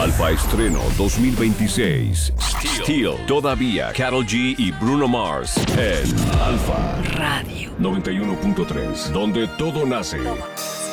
Alfa Estreno 2026. Steel. Todavía Karol G y Bruno Mars en Alfa Radio 91.3, donde todo nace.